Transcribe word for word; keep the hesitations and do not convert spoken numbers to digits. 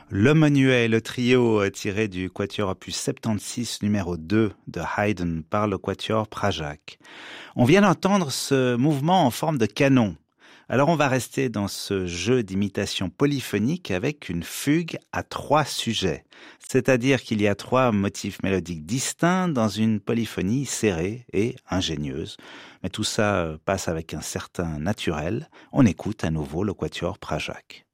Le Menuet, le trio euh, tiré du Quatuor opus soixante-seize numéro deux de Haydn par le Quatuor Prajac. On vient d'entendre ce mouvement en forme de canon. Alors on va rester dans ce jeu d'imitation polyphonique avec une fugue à trois sujets. C'est-à-dire qu'il y a trois motifs mélodiques distincts dans une polyphonie serrée et ingénieuse. Mais tout ça passe avec un certain naturel. On écoute à nouveau le Quatuor Prajac.